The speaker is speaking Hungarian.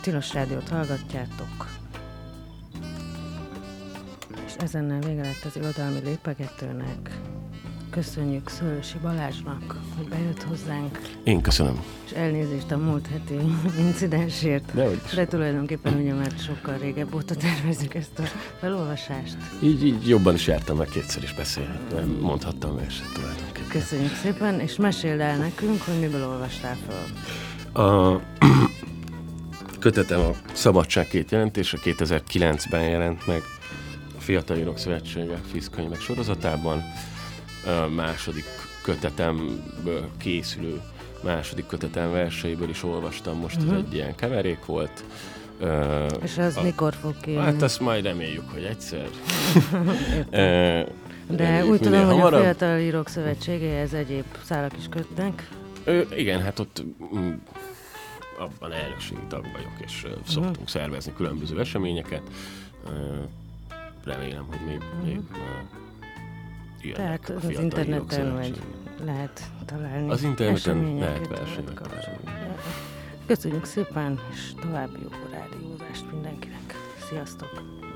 Tilos Rádiót hallgatjátok. És ezennel vége lett az irodalmi lépegetőnek. Köszönjük Szőlősi Balázsnak, hogy bejött hozzánk. Én köszönöm. És elnézést a múlt heti incidensért. De tulajdonképpen ugye már sokkal régebb óta tervezzük ezt a felolvasást. Így jobban is jártam, meg kétszer is beszélhettem. Mondhattam verset tulajdonképpen. Köszönjük szépen, és meséld el nekünk, hogy miből olvastál fel. A kötetem a Szabadság 2 jelentése 2009-ben jelent meg a Fiatal Írók Szövetsége FISZ könyvek sorozatában. A második kötetemből készülő második kötetem verseiből is olvastam, most ez egy ilyen keverék volt. És az mikor fog kijönni? Hát azt majd reméljük, hogy egyszer. De úgy tudom, hogy a Fiatal Írók Szövetségéhez egyéb szálak is kötnek. Igen, hát ott abban elnökségi tag vagyok, és szoktunk szervezni különböző eseményeket. Remélem, hogy még tehát az interneten vagy lehet találni. Az interneten lehet versenyek. Köszönjük szépen, és további jó rádiózást mindenkinek. Sziasztok!